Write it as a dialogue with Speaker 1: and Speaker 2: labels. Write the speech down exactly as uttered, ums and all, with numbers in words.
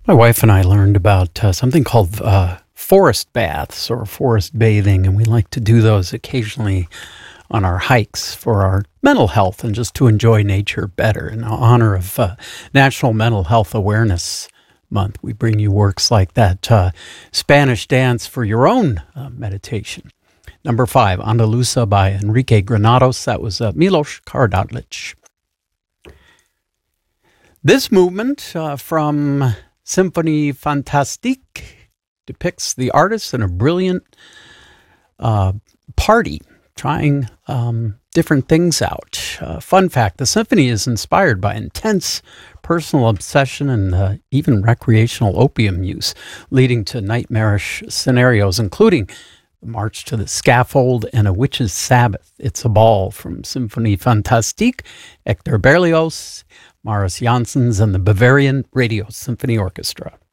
Speaker 1: My wife and I learned about uh, something called uh, forest baths or forest bathing, and we like to do those occasionally on our hikes for our mental health and just to enjoy nature better. In honor of uh, National Mental Health Awareness Month, we bring you works like that uh, Spanish dance for your own uh, meditation. Number five, Andalusa by Enrique Granados. That was uh, Milos Karadzic. This movement uh, from Symphonie Fantastique depicts the artist in a brilliant uh, party, trying um, different things out. Uh, fun fact, the symphony is inspired by intense personal obsession and uh, even recreational opium use, leading to nightmarish scenarios, including the march to the scaffold and a witch's sabbath. It's a Ball from Symphonie Fantastique, Hector Berlioz, Maris Janssens, and the Bavarian Radio Symphony Orchestra.